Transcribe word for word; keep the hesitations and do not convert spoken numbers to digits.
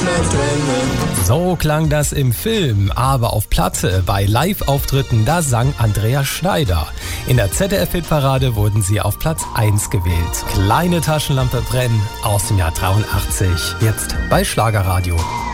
mehr drin. So klang das im Film, aber auf Platte bei Live-Auftritten, da sang Andrea Schneider. In der Z D F-Hitparade wurden sie auf Platz eins gewählt. Kleine Taschenlampe brennen aus dem Jahr dreiundachtzig, jetzt bei Schlagerradio.